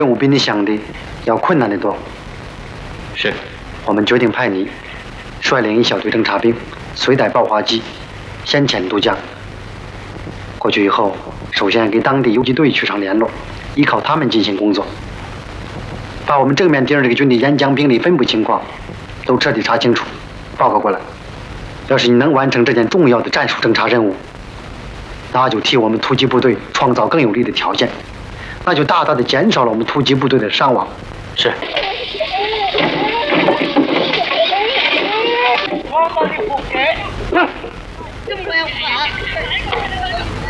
任务比你想的要困难得多。 是， 我们决定派你率领一小队侦察兵，随带爆化机，先遣渡江。过去以后，首先给当地游击队取上联络，依靠他们进行工作，把我们正面敌人这个军队沿江兵力分布情况都彻底查清楚，报告过来。要是你能完成这件重要的战术侦察任务，那就替我们突击部队创造更有利的条件，那就大大的减少了我们突击部队的伤亡。 是。 我帮你补给。这么样